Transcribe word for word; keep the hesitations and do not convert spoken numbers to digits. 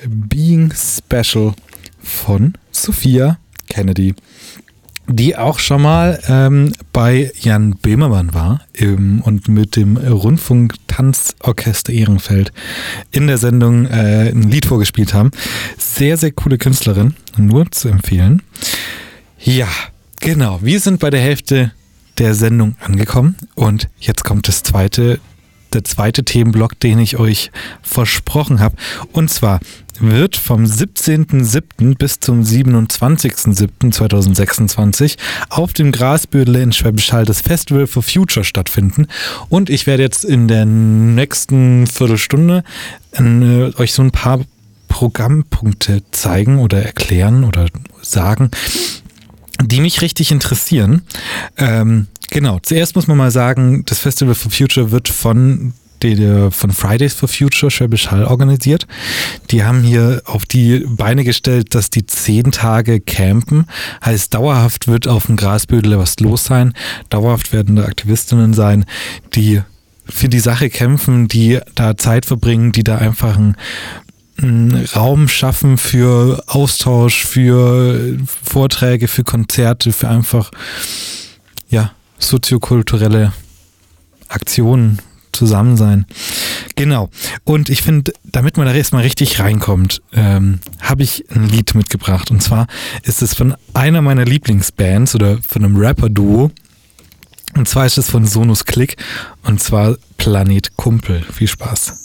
Being Special von Sophia Kennedy, die auch schon mal ähm, bei Jan Böhmermann war ähm, und mit dem Rundfunk-Tanzorchester Ehrenfeld in der Sendung äh, ein Lied vorgespielt haben. Sehr, sehr coole Künstlerin, nur zu empfehlen. Ja, genau. Wir sind bei der Hälfte der Sendung angekommen und jetzt kommt das zweite, der zweite Themenblock, den ich euch versprochen habe. Und zwar wird vom siebzehnten siebten bis zum siebenundzwanzigsten siebten zweitausendsechsundzwanzig auf dem Grasbürdele in Schwäbisch Hall das Festival for Future stattfinden. Und ich werde jetzt in der nächsten Viertelstunde äh, euch so ein paar Programmpunkte zeigen oder erklären oder sagen, die mich richtig interessieren. Ähm, genau, zuerst muss man mal sagen, das Festival for Future wird von von Fridays for Future Schwäbisch Hall organisiert. Die haben hier auf die Beine gestellt, dass die zehn Tage campen. Heißt, dauerhaft wird auf dem Grasbürdele was los sein. Dauerhaft werden da Aktivistinnen sein, die für die Sache kämpfen, die da Zeit verbringen, die da einfach einen, einen Raum schaffen für Austausch, für Vorträge, für Konzerte, für einfach ja, soziokulturelle Aktionen, zusammen sein. Genau. Und ich finde, damit man da erstmal richtig reinkommt, ähm, habe ich ein Lied mitgebracht. Und zwar ist es von einer meiner Lieblingsbands oder von einem Rapper-Duo. Und zwar ist es von Sonus Klick. Und zwar Planet Kumpel. Viel Spaß.